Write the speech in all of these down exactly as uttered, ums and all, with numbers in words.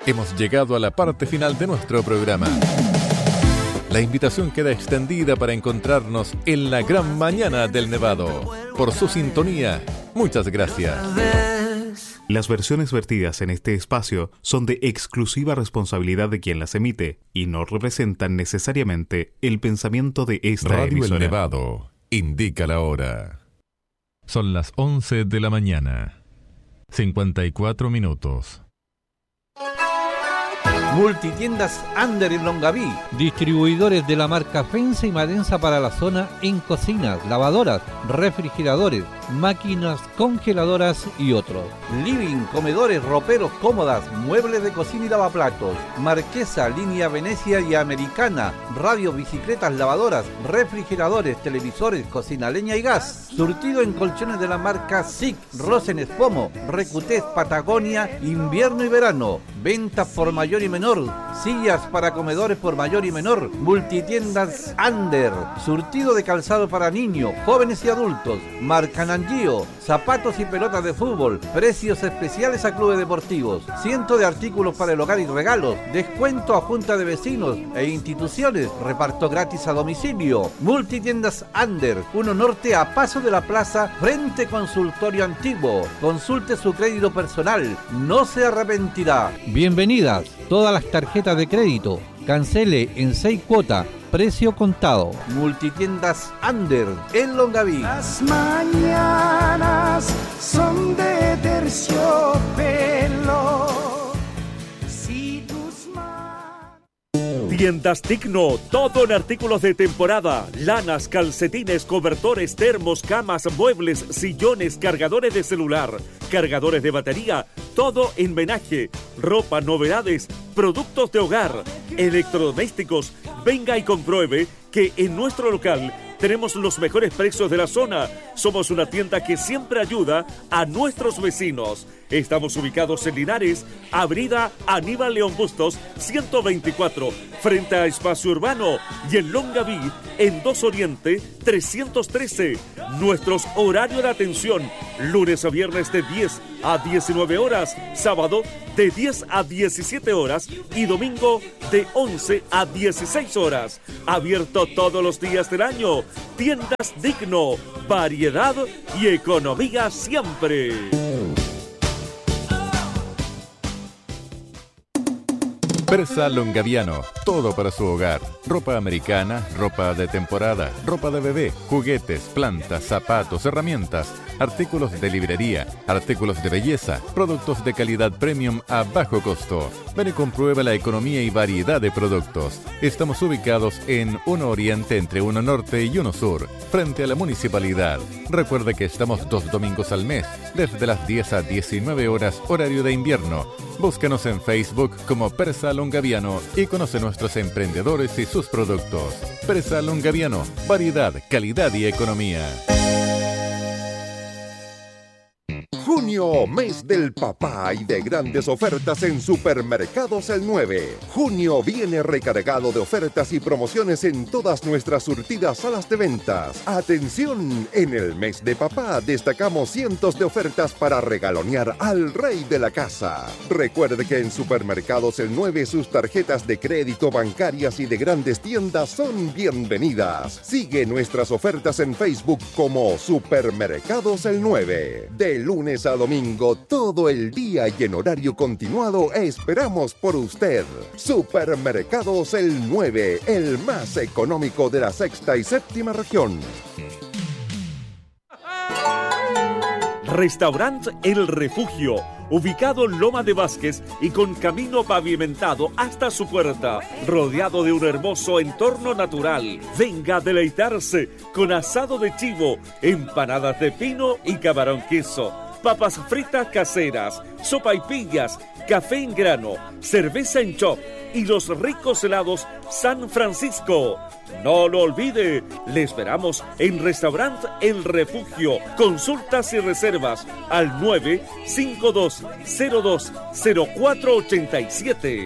Hemos llegado a la parte final de nuestro programa. La invitación queda extendida para encontrarnos en la gran mañana del Nevado. Por su sintonía, muchas gracias. Las versiones vertidas en este espacio son de exclusiva responsabilidad de quien las emite y no representan necesariamente el pensamiento de esta Radio emisora. El Nevado indica la hora. Son las once de la mañana. cincuenta y cuatro minutos. Multitiendas Ander en Longaví. Distribuidores de la marca Fensa y Madensa para la zona en cocinas, lavadoras, refrigeradores, máquinas congeladoras y otros. Living, comedores, roperos, cómodas, muebles de cocina y lavaplatos. Marquesa, línea Venecia y Americana. Radio, bicicletas, lavadoras, refrigeradores, televisores, cocina leña y gas. Surtido en colchones de la marca S I C, Rosen Espomo, Recutés, Patagonia, invierno y verano. Ventas por mayor y menor. Sillas para comedores por mayor y menor. Multitiendas Ander. Surtido de calzado para niños, jóvenes y adultos. Marca Nangio. Zapatos y pelotas de fútbol. Precios especiales a clubes deportivos. Cientos de artículos para el hogar y regalos. Descuento a junta de vecinos e instituciones. Reparto gratis a domicilio. Multitiendas Ander. uno Norte a paso de la plaza frente consultorio antiguo. Consulte su crédito personal. No se arrepentirá. Bienvenidas todas las tarjetas de crédito. Cancele en seis cuotas. Precio contado. Multitiendas Ander en Longaví. Las mañanas son de terciopelo. Si tus manos... Tiendas Digno, todo en artículos de temporada, lanas, calcetines, cobertores, termos, camas, muebles, sillones, cargadores de celular, cargadores de batería, todo en menaje, ropa, novedades, productos de hogar, electrodomésticos. Venga y compruebe que en nuestro local tenemos los mejores precios de la zona. Somos una tienda que siempre ayuda a nuestros vecinos. Estamos ubicados en Linares, Avenida Aníbal León Bustos, ciento veinticuatro, frente a Espacio Urbano, y en Longaví, en dos Oriente, trescientos trece. Nuestros horarios de atención, lunes a viernes de diez a diecinueve horas, sábado de diez a diecisiete horas y domingo de once a dieciséis horas. Abierto todos los días del año. Tiendas Digno, variedad y economía siempre. Persa Longaviano, todo para su hogar. Ropa americana, ropa de temporada, ropa de bebé, juguetes, plantas, zapatos, herramientas, artículos de librería, artículos de belleza, productos de calidad premium a bajo costo. Ven y comprueba la economía y variedad de productos. Estamos ubicados en uno Oriente entre uno Norte y uno Sur, frente a la municipalidad. Recuerde que estamos dos domingos al mes, desde las diez a diecinueve horas, horario de invierno. Búscanos en Facebook como Persa Longaviano y conoce nuestros emprendedores y sus productos. Persa Longaviano, variedad, calidad y economía. Junio, mes del papá y de grandes ofertas en Supermercados El nueve. Junio viene recargado de ofertas y promociones en todas nuestras surtidas salas de ventas. Atención, en el mes de papá destacamos cientos de ofertas para regalonear al rey de la casa. Recuerde que en Supermercados El nueve sus tarjetas de crédito, bancarias y de grandes tiendas son bienvenidas. Sigue nuestras ofertas en Facebook como Supermercados El nueve. De lunes a domingo, todo el día y en horario continuado, esperamos por usted. Supermercados El nueve, el más económico de la sexta y séptima región. Restaurant El Refugio, ubicado en Loma de Vázquez y con camino pavimentado hasta su puerta, rodeado de un hermoso entorno natural. Venga a deleitarse con asado de chivo, empanadas de pino y camarón queso, papas fritas caseras, sopaipillas, café en grano, cerveza en chop y los ricos helados San Francisco. No lo olvide, le esperamos en Restaurant El Refugio. Consultas y reservas al nueve cinco dos cero dos cero cuatro ocho siete.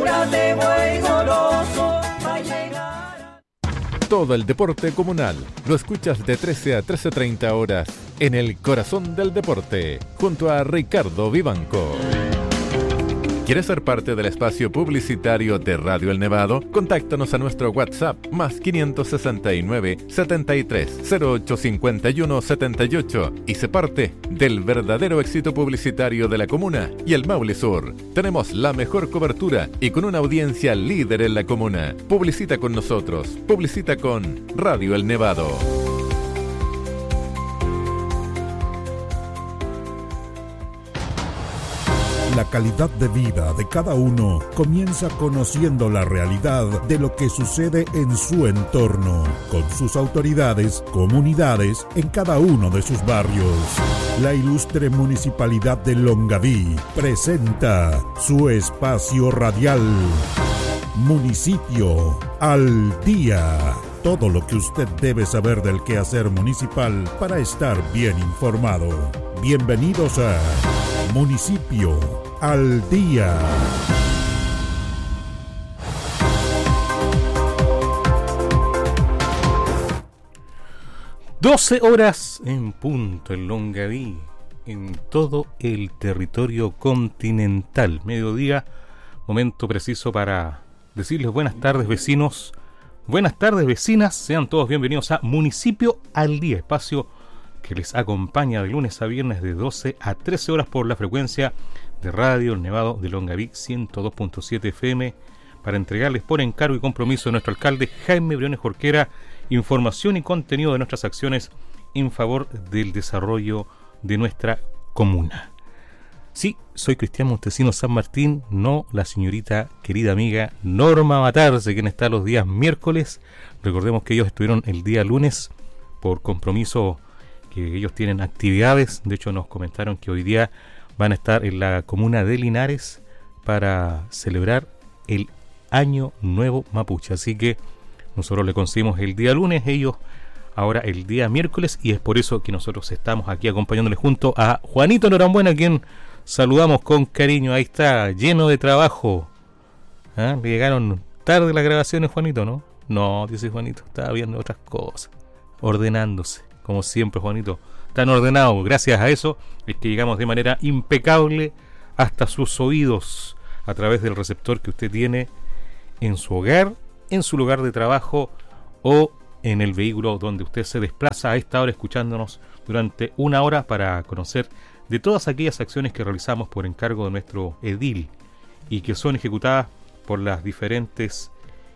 Todo el deporte comunal lo escuchas de trece a trece treinta horas en el corazón del deporte, junto a Ricardo Vivanco. ¿Quieres ser parte del espacio publicitario de Radio El Nevado? Contáctanos a nuestro WhatsApp más quinientos sesenta y nueve, setenta y tres, cero ocho cincuenta y uno, setenta y ocho y se parte del verdadero éxito publicitario de la comuna y el Maule Sur. Tenemos la mejor cobertura y con una audiencia líder en la comuna. Publicita con nosotros. Publicita con Radio El Nevado. La calidad de vida de cada uno comienza conociendo la realidad de lo que sucede en su entorno, con sus autoridades, comunidades, en cada uno de sus barrios. La ilustre Municipalidad de Longaví presenta su espacio radial Municipio al Día. Todo lo que usted debe saber del quehacer municipal para estar bien informado. Bienvenidos a Municipio al Día. doce horas en punto en Longaví, en todo el territorio continental. Mediodía, momento preciso para decirles buenas tardes, vecinos. Buenas tardes, vecinas. Sean todos bienvenidos a Municipio al Día, espacio que les acompaña de lunes a viernes de doce a trece horas por la frecuencia de Radio El Nevado de Longaví ciento dos punto siete F M, para entregarles por encargo y compromiso de nuestro alcalde Jaime Briones Jorquera información y contenido de nuestras acciones en favor del desarrollo de nuestra comuna. Sí, soy Cristian Montesinos San Martín, no la señorita querida amiga Norma Batarse, quien está los días miércoles. Recordemos que ellos estuvieron el día lunes por compromiso, que ellos tienen actividades. De hecho, nos comentaron que hoy día van a estar en la comuna de Linares para celebrar el Año Nuevo Mapuche. Así que nosotros le conseguimos el día lunes, ellos ahora el día miércoles, y es por eso que nosotros estamos aquí acompañándoles junto a Juanito Norambuena, a quien saludamos con cariño. Ahí está, lleno de trabajo. ¿Ah? Le llegaron tarde las grabaciones, Juanito, ¿no? No, dice Juanito, estaba viendo otras cosas, ordenándose. Como siempre, Juanito, tan ordenado. Gracias a eso es que llegamos de manera impecable hasta sus oídos a través del receptor que usted tiene en su hogar, en su lugar de trabajo o en el vehículo donde usted se desplaza a esta hora, escuchándonos durante una hora para conocer de todas aquellas acciones que realizamos por encargo de nuestro edil y que son ejecutadas por las diferentes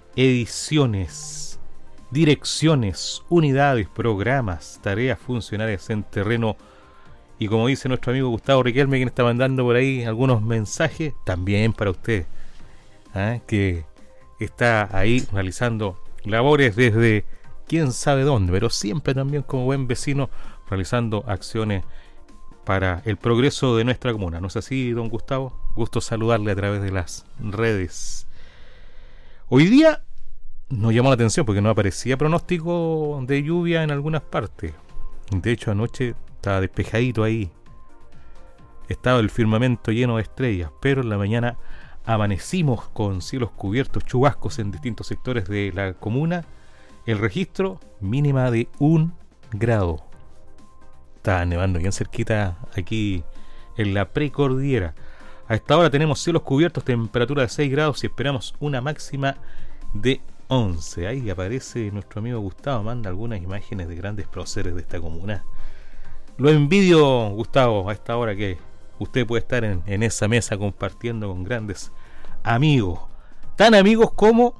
ediciones, direcciones, unidades, programas, tareas funcionarias en terreno. Y como dice nuestro amigo Gustavo Riquelme, quien está mandando por ahí algunos mensajes, también para usted, ¿eh? que está ahí realizando labores desde quién sabe dónde, pero siempre también como buen vecino realizando acciones para el progreso de nuestra comuna. ¿No es así, don Gustavo? Gusto saludarle a través de las redes. Hoy día nos llamó la atención porque no aparecía pronóstico de lluvia en algunas partes. De hecho, anoche estaba despejadito ahí, estaba el firmamento lleno de estrellas, pero en la mañana amanecimos con cielos cubiertos, chubascos en distintos sectores de la comuna. El registro mínima de un grado. Está nevando bien cerquita aquí en la precordillera. A esta hora tenemos cielos cubiertos, temperatura de seis grados y esperamos una máxima de once. Ahí aparece nuestro amigo Gustavo, manda algunas imágenes de grandes próceres de esta comuna. Lo envidio, Gustavo, a esta hora que usted puede estar en, en esa mesa compartiendo con grandes amigos, tan amigos como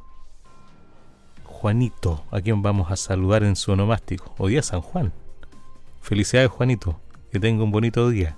Juanito, a quien vamos a saludar en su onomástico. Hoy día San Juan. Felicidades, Juanito, que tenga un bonito día.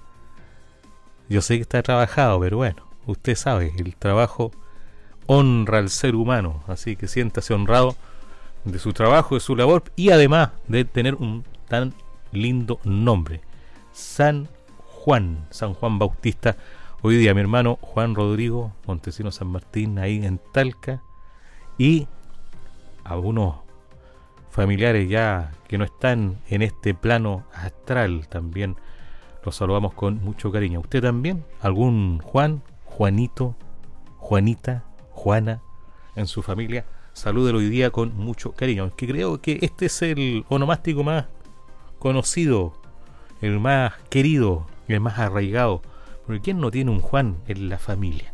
Yo sé que está trabajado, pero bueno, usted sabe, el trabajo honra al ser humano, así que siéntase honrado de su trabajo, de su labor y además de tener un tan lindo nombre, San Juan, San Juan Bautista. Hoy día mi hermano Juan Rodrigo Montesinos San Martín, ahí en Talca, y algunos familiares ya que no están en este plano astral, también los saludamos con mucho cariño. ¿Usted también? ¿Algún Juan, Juanito, Juanita, Juana en su familia? Salúdelo hoy día con mucho cariño, que creo que este es el onomástico más conocido, el más querido, el más arraigado, porque ¿quién no tiene un Juan en la familia?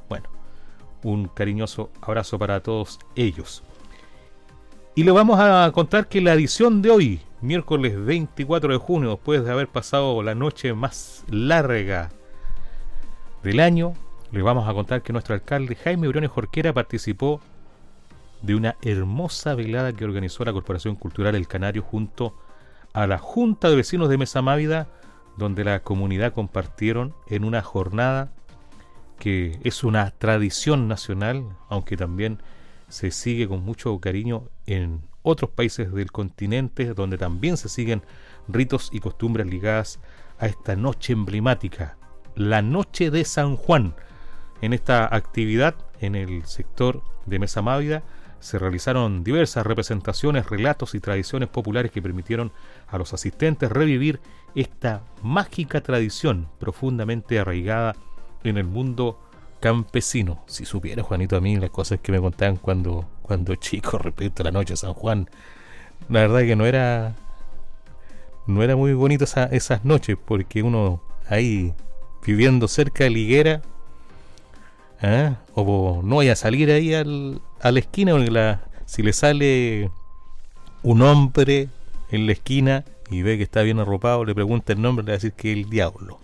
Bueno, un cariñoso abrazo para todos ellos. Y le vamos a contar que la edición de hoy, miércoles veinticuatro de junio, después de haber pasado la noche más larga del año, le vamos a contar que nuestro alcalde Jaime Briones Jorquera participó de una hermosa velada que organizó la Corporación Cultural El Canario junto a la Junta de Vecinos de Mesa Mávida, donde la comunidad compartieron en una jornada que es una tradición nacional, aunque también se sigue con mucho cariño en otros países del continente, donde también se siguen ritos y costumbres ligadas a esta noche emblemática, la Noche de San Juan. En esta actividad, en el sector de Mesa Mávida, se realizaron diversas representaciones, relatos y tradiciones populares que permitieron a los asistentes revivir esta mágica tradición profundamente arraigada en el mundo campesino. Si supiera, Juanito, a mí las cosas que me contaban cuando, cuando chico respecto a la noche de San Juan, la verdad que no era no era muy bonito esa, esas noches, porque uno ahí viviendo cerca de la higuera, ¿eh? o no vaya a salir ahí al, a la esquina, porque la, si le sale un hombre en la esquina y ve que está bien arropado, le pregunta el nombre, le va a decir que es el diablo.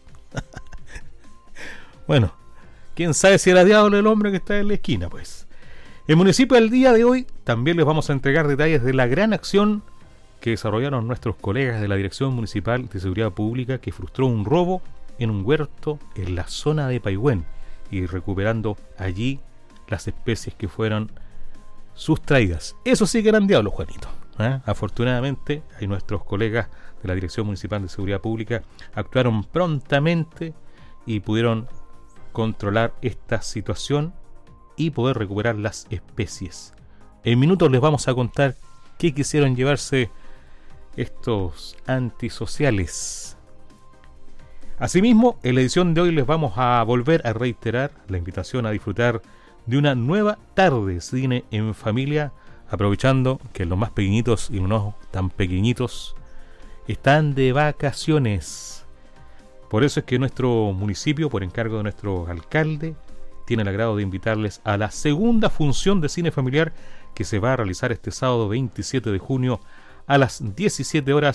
Bueno, quién sabe si era diablo el hombre que está en la esquina, pues. El municipio del día de hoy también les vamos a entregar detalles de la gran acción que desarrollaron nuestros colegas de la Dirección Municipal de Seguridad Pública, que frustró un robo en un huerto en la zona de Paihuén y recuperando allí las especies que fueron sustraídas. Eso sí que eran diablos, Juanito, ¿eh? Afortunadamente, ahí nuestros colegas de la Dirección Municipal de Seguridad Pública actuaron prontamente y pudieron controlar esta situación y poder recuperar las especies. En minutos les vamos a contar qué quisieron llevarse estos antisociales. Asimismo, en la edición de hoy les vamos a volver a reiterar la invitación a disfrutar de una nueva tarde cine en familia, aprovechando que los más pequeñitos y los no tan pequeñitos están de vacaciones. Por eso es que nuestro municipio, por encargo de nuestro alcalde, tiene el agrado de invitarles a la segunda función de cine familiar que se va a realizar este sábado veintisiete de junio a las diecisiete horas